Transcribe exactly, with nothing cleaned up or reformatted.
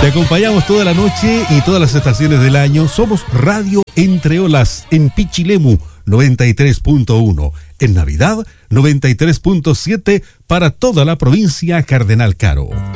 Te acompañamos toda la noche y todas las estaciones del año. Somos Radio Entre Olas en Pichilemu noventa y tres punto uno. En Navidad noventa y tres punto siete para toda la provincia Cardenal Caro.